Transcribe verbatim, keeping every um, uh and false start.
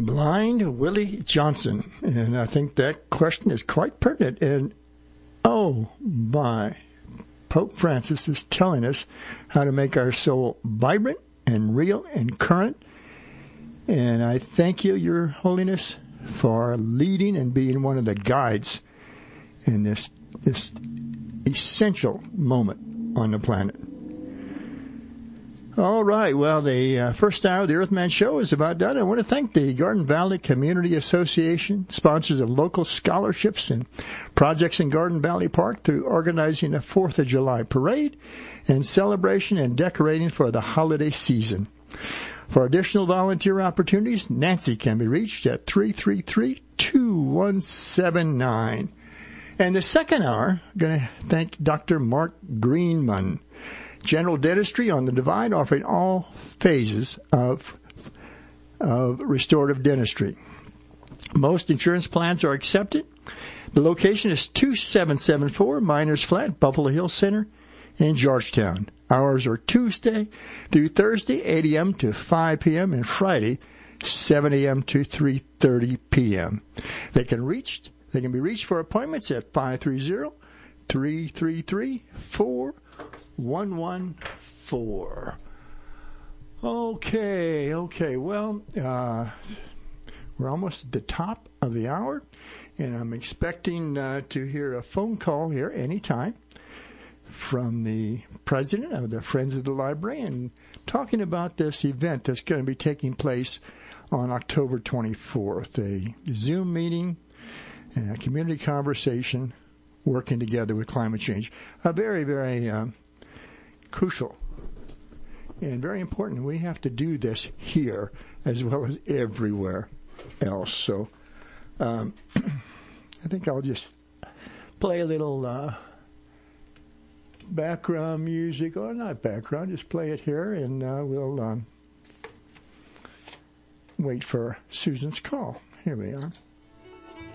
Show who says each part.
Speaker 1: Blind Willie Johnson. And I think that question is quite pertinent. And, oh, my, Pope Francis is telling us how to make our soul vibrant and real and current. And I thank you, Your Holiness, for leading and being one of the guides in this this essential moment on the planet. All right, well, the uh, first hour of the Earthman Show is about done. I want to thank the Garden Valley Community Association, sponsors of local scholarships and projects in Garden Valley Park, through organizing a fourth of July parade and celebration and decorating for the holiday season. For additional volunteer opportunities, Nancy can be reached at three three three, two one seven nine. And the second hour, I'm going to thank Doctor Mark Greenman, General Dentistry on the Divide, offering all phases of, of restorative dentistry. Most insurance plans are accepted. The location is two seven seven four Miners Flat, Buffalo Hills Center in Georgetown. Hours are Tuesday through Thursday, eight a.m. to five p.m., and Friday, seven a.m. to three thirty p.m. They can reach, they can be reached for appointments at five three zero, three three three, four one one four. Okay, okay. Well, uh, we're almost at the top of the hour, and I'm expecting uh, to hear a phone call here anytime from the president of the Friends of the Library, and talking about this event that's going to be taking place on October twenty-fourth, a Zoom meeting and a community conversation working together with climate change. A very, very um, crucial and very important. We have to do this here as well as everywhere else. So um, I think I'll just play a little uh, background music, or not background, just play it here, and uh, we'll um, wait for Susan's call. Here we are.